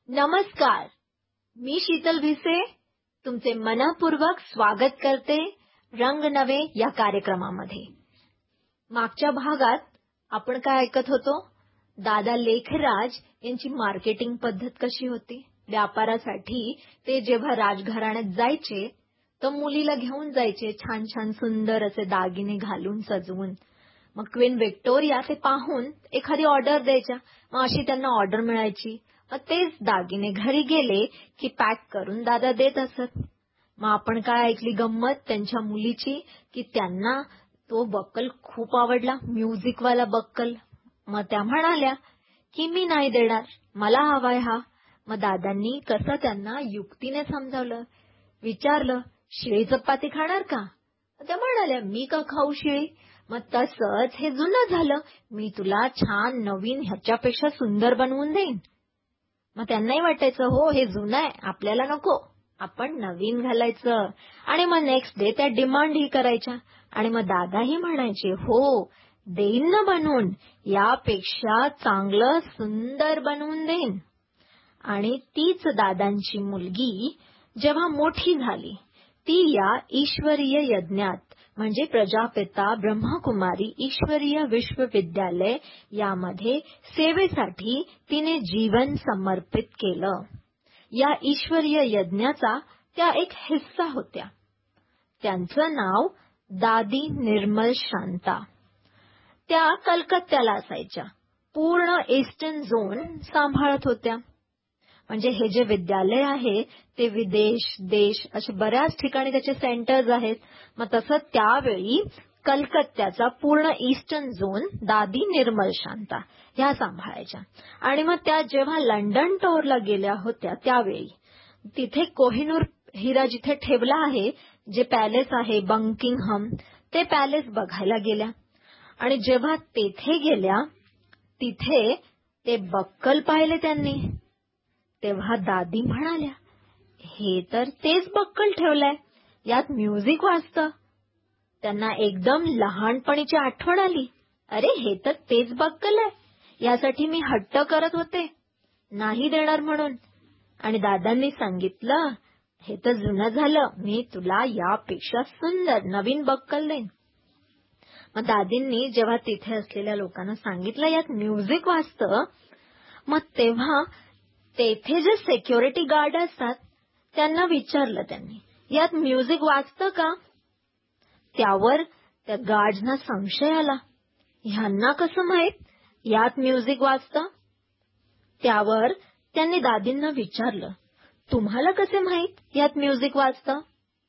नमस्कार, मी शीतल भिसे तुमचे मनपूर्वक स्वागत करते रंग नवे या कार्यक्रमामध्ये. मागच्या भागात आपण काय ऐकत होतो? दादा लेखराज यांची मार्केटिंग पद्धत कशी होती. व्यापारासाठी ते जेव्हा राजघराण्यात जायचे तर मुलीला घेऊन जायचे छान छान सुंदर असे दागिने घालून सजवून. मग क्वीन व्हिक्टोरिया ते पाहून एखादी ऑर्डर द्यायच्या. मग अशी त्यांना ऑर्डर मिळायची. मग तेच दागिने घरी गेले की पॅक करून दादा देत असत. मग आपण काय ऐकली गंमत त्यांच्या मुलीची की त्यांना तो बक्कल खूप आवडला, म्युझिकवाला बक्कल. मग त्या म्हणाल्या की मी नाही देणार, मला हवाय हा. मग दादांनी कसं त्यांना युक्तीने समजावलं. विचारलं, शिळी चपाती खाणार का? त्या म्हणाल्या, मी का खाऊ शिळी. मग तसंच हे जुनं झालं, मी तुला छान नवीन ह्याच्यापेक्षा सुंदर बनवून देईन. मग त्यांनाही वाटायचं हो हे जुनं आहे, आपल्याला नको, आपण नवीन घालायचं. आणि मग नेक्स्ट डे त्या डिमांडही करायच्या. आणि मग दादाही म्हणायचे हो देईन ना बनवून, यापेक्षा चांगलं सुंदर बनवून देईन. आणि तीच दादांची मुलगी जेव्हा मोठी झाली ती या ईश्वरीय यज्ञात म्हणजे प्रजापिता ब्रह्मकुमारी ईश्वरीय विश्वविद्यालय यामध्ये सेवेसाठी तिने जीवन समर्पित केलं. या ईश्वरीय यज्ञाचा त्या एक हिस्सा होत्या. त्यांचं नाव दादी निर्मल शांता. त्या कलकत्त्याला असायच्या. पूर्ण ईस्टर्न झोन सांभाळत होत्या. म्हणजे हे जे विद्यालय आहे ते विदेश, देश असे बऱ्याच ठिकाणी त्याचे सेंटर्स आहेत. मग तसं त्यावेळी कलकत्त्याचा पूर्ण ईस्टर्न झोन दादी निर्मल शांता ह्या सांभाळायच्या. आणि मग त्या जेव्हा लंडन टूरला गेल्या होत्या त्यावेळी तिथे कोहिनूर हिरा जिथे ठेवला आहे, जे पॅलेस आहे बकिंगहॅम, ते पॅलेस बघायला गेल्या. आणि जेव्हा तेथे गेल्या तिथे ते बक्कल पाहिले त्यांनी. तेव्हा दादी म्हणाल्या, हे तर तेच बक्कल ठेवलंय, यात म्युझिक वाजतं. त्यांना एकदम लहानपणीची आठवण आली. अरे हे तर तेच बक्कल आहे, यासाठी मी हट्ट करत होते नाही देणार म्हणून. आणि दादांनी सांगितलं, हे तर जुनं झालं, मी तुला यापेक्षा सुंदर नवीन बक्कल देईन. मग दादींनी जेव्हा तिथे असलेल्या लोकांना सांगितलं यात म्युझिक वाजतं, मग तेव्हा तेथे जे सिक्युरिटी गार्ड असतात त्यांना विचारलं त्यांनी, यात म्युझिक वाजतं का? त्यावर त्या गार्डना संशय आला, ह्यांना कसं माहित यात म्युझिक वाजतं? त्यावर त्यांनी दादींना विचारलं, तुम्हाला कसे माहित यात म्युझिक वाजतं?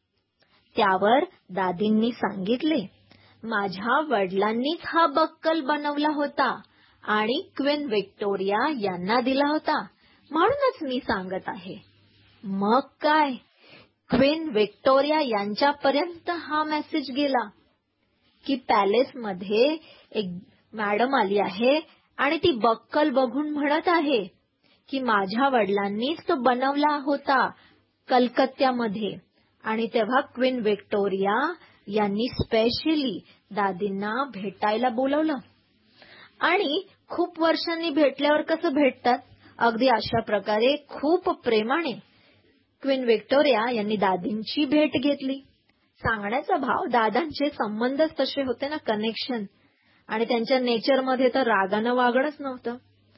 त्यावर दादींनी सांगितले, माझ्या वडिलांनीच हा बक्कल बनवला होता आणि क्वीन व्हिक्टोरिया यांना दिला होता, म्हणूनच मी सांगत आहे. मग काय, क्वीन व्हिक्टोरिया यांच्यापर्यंत हा मेसेज गेला की पॅलेसमध्ये एक मॅडम आली आहे आणि ती बक्कल बघून म्हणत आहे की माझ्या वडिलांनीच तो बनवला होता कलकत्त्यामध्ये. आणि तेव्हा क्वीन व्हिक्टोरिया यांनी स्पेशली दादींना भेटायला बोलवलं. आणि खूप वर्षांनी भेटल्यावर कसं भेटतात, अगदी अशा प्रकारे खूप प्रेमाने क्वीन व्हिक्टोरिया यांनी दादींची भेट घेतली. सांगण्याचा भाव, दादांचे संबंधच तसे होते ना, कनेक्शन. आणि त्यांच्या नेचरमध्ये तर रागानं वागणंच नव्हतं.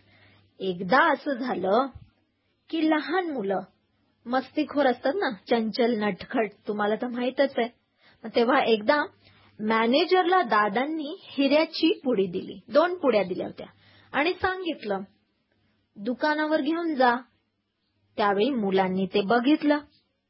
एकदा असं झालं की लहान मुलं मस्तीखोर असतात ना, चंचल नटखट, तुम्हाला तर माहीतच आहे. तेव्हा एकदा मॅनेजरला दादांनी हिऱ्याची पुडी दिली, 2 पुड्या दिल्या होत्या आणि सांगितलं दुकानावर घेऊन जा. त्यावेळी मुलांनी ते बघितलं